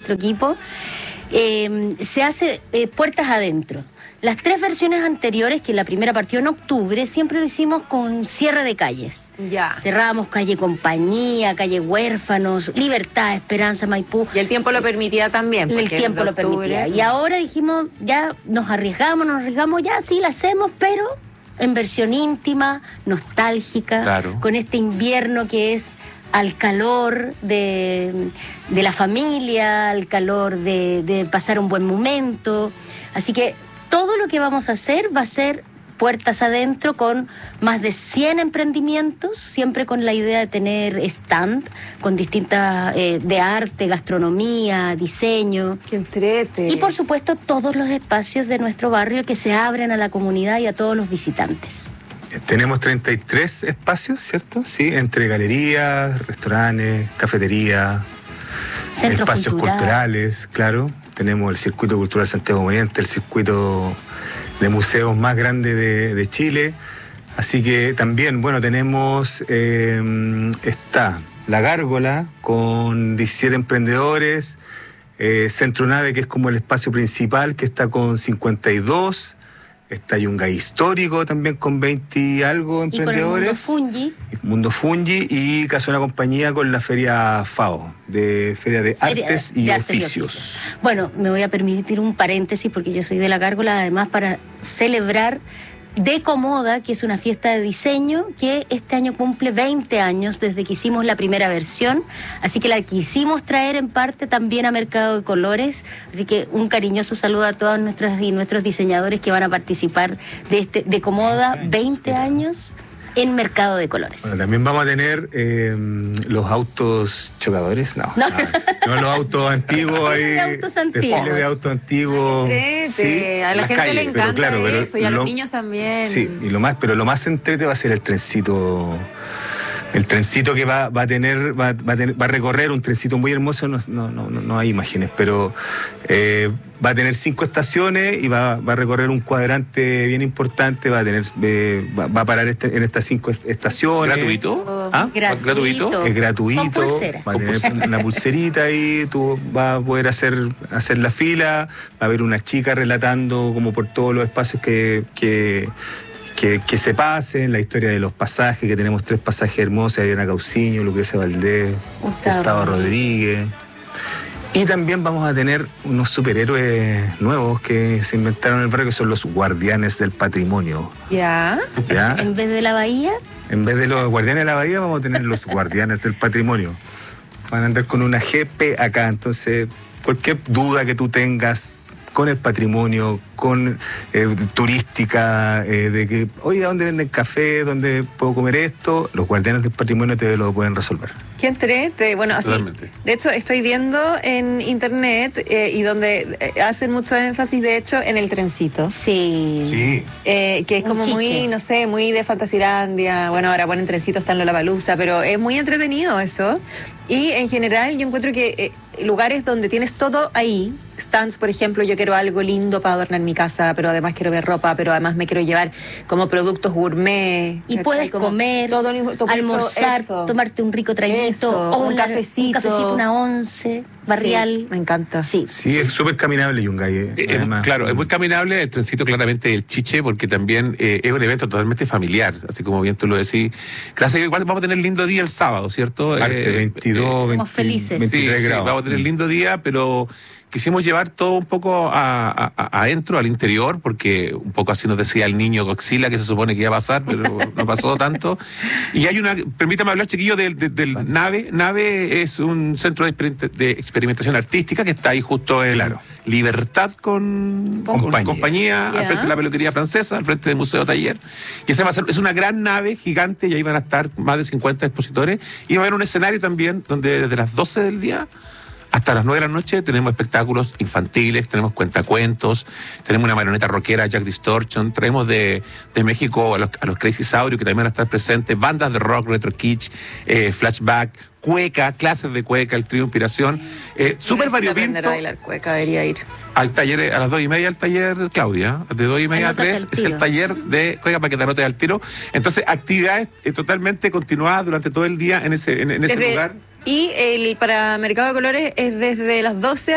nuestro equipo, se hace puertas adentro. Las 3 versiones anteriores, que la primera partió en octubre, siempre lo hicimos con cierre de calles. Ya. Cerrábamos calle Compañía, calle Huérfanos, Libertad, Esperanza, Maipú. Y el tiempo lo permitía también. El tiempo lo permitía. Y ahora dijimos, ya nos arriesgamos, ya sí la hacemos, pero en versión íntima, nostálgica, claro, con este invierno que es al calor de la familia, al calor de pasar un buen momento. Así que todo lo que vamos a hacer va a ser puertas adentro con más de 100 emprendimientos, siempre con la idea de tener stand con distintas de arte, gastronomía, diseño. ¡Qué entrete! Y por supuesto todos los espacios de nuestro barrio que se abren a la comunidad y a todos los visitantes. Tenemos 33 espacios, ¿cierto? Sí, entre galerías, restaurantes, cafeterías, espacios culturales, claro. Tenemos el Circuito Cultural Santiago Moriente, el circuito de museos más grande de Chile. Así que también, bueno, tenemos, está La Gárgola con 17 emprendedores, Centro Nave, que es como el espacio principal, que está con 52. Está Yungay Histórico también con 20 y algo emprendedores. Y con el Mundo Fungi y Casona Compañía con la Feria FAO, de Feria de Artes y Oficios. Bueno, me voy a permitir un paréntesis porque yo soy de La Gárgola, además para celebrar Decomoda, que es una fiesta de diseño que este año cumple 20 años desde que hicimos la primera versión, así que la quisimos traer en parte también a Mercado de Colores, así que un cariñoso saludo a todos nuestros diseñadores que van a participar de este Decomoda 20 años en Mercado de Colores. Bueno, también vamos a tener los autos chocadores, no los autos antiguos ahí. De autos antiguos. De autos antiguos. Sí, a la gente calles, le encanta pero eso, y a los niños también. Sí, pero lo más entrete va a ser el trencito. El trencito que va a recorrer un trencito muy hermoso, no hay imágenes, pero va a tener 5 estaciones y va a recorrer un cuadrante bien importante, va a parar en estas 5 estaciones. ¿Gratuito? ¿Ah? ¿Gratuito? Es gratuito. Con pulsera. Va a tener una pulserita ahí, tú vas a poder hacer la fila, va a haber una chica relatando como por todos los espacios que se pasen, la historia de los pasajes, que tenemos 3 pasajes hermosos, Adriana Cauciño, Lucrecia Valdés, Gustavo Rodríguez. Y también vamos a tener unos superhéroes nuevos que se inventaron en el barrio, que son los guardianes del patrimonio. ¿Ya? En vez de la bahía. En vez de los guardianes de la bahía, vamos a tener los guardianes del patrimonio. Van a andar con una GP acá, entonces cualquier duda que tú tengas con el patrimonio, con turística, de que, oye, ¿dónde venden café? ¿Dónde puedo comer esto? Los guardianes del patrimonio te lo pueden resolver. ¿Qué entrete? Bueno, así, de hecho, estoy viendo en internet y donde hacen mucho énfasis, de hecho, en el trencito. Sí. Que es como muy, no sé, muy de Fantasilandia. Bueno, ahora ponen trencito, está en Lollapalooza, pero es muy entretenido eso. Y en general yo encuentro que lugares donde tienes todo ahí, stands, por ejemplo, yo quiero algo lindo para adornar mi casa, pero además quiero ver ropa, pero además me quiero llevar como productos gourmet. Y puedes comer, almorzar, tomarte un rico traguito, o un cafecito, una once, barrial. Sí, me encanta. Sí, es súper caminable Yungay. Claro, es muy caminable, el trencito claramente el chiche, porque también es un evento totalmente familiar, así como bien tú lo decís. Gracias, igual vamos a tener lindo día el sábado, ¿cierto? Martes 22, 23 grados. Vamos a tener lindo día, pero quisimos llevar todo un poco adentro, al interior, porque un poco así nos decía el niño Godzilla, que se supone que iba a pasar, pero no pasó tanto. Y hay permítame hablar, chiquillo, del Nave. Nave es un centro de experimentación artística que está ahí justo en Libertad con compañía, al frente de la peluquería francesa, al frente del Museo Taller. Y esa es una gran nave gigante, y ahí van a estar más de 50 expositores. Y va a haber un escenario también donde desde las 12 del día hasta las 9 de la noche tenemos espectáculos infantiles, tenemos cuentacuentos, tenemos una marioneta rockera, Jack Distortion, traemos de México a los Crazy Saurio, que también van a estar presentes, bandas de rock, retro kitsch, flashback, cueca, clases de cueca, el trío Inspiración, súper variopinto. Bailar cueca, debería ir. Al taller, a las 2:30 el taller, Claudia, de 2:30 a 3 es el taller de cueca para que te anotes al tiro. Entonces, actividades totalmente continuadas durante todo el día en ese lugar. Y para Mercado de Colores es desde las 12